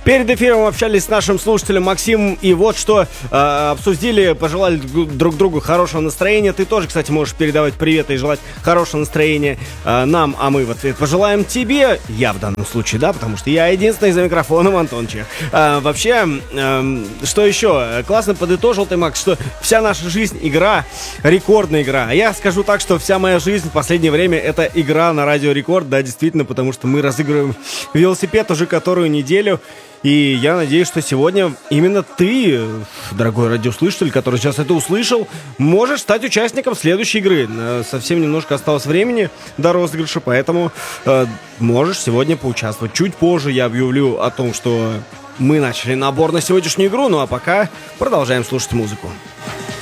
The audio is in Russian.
Перед эфиром общались с нашим слушателем Максимом, и вот что обсудили, пожелали друг другу хорошего настроения. Ты тоже, кстати, можешь передавать привет и желать хорошего настроения нам, а мы в ответ пожелаем тебе, я в данном случае, да, потому что я единственный за микрофоном, Антон Чех. Вообще, что еще? Классно подытожил ты, Макс, что вся наша жизнь игра, рекордная игра. А я скажу так, что вся моя жизнь в последнее время это игра на Радио Рекорд, да, действительно, потому что мы разыгрываем велосипед уже которую неделю. И я надеюсь, что сегодня именно ты, дорогой радиослушатель, который сейчас это услышал, можешь стать участником следующей игры. Совсем немножко осталось времени до розыгрыша, поэтому можешь сегодня поучаствовать. Чуть позже я объявлю о том, что мы начали набор на сегодняшнюю игру, ну а пока продолжаем слушать музыку.